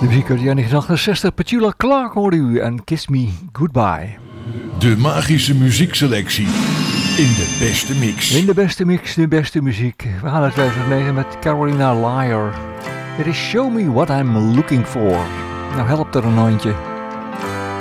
De muziek uit de jaren 1968, Petula Clark hoorde u en Kiss Me Goodbye. De magische muziekselectie in de beste mix. In de beste mix, de beste muziek. We gaan naar 2009 met Carolina Liar. It is Show Me What I'm Looking For. Nou helpt er een handje.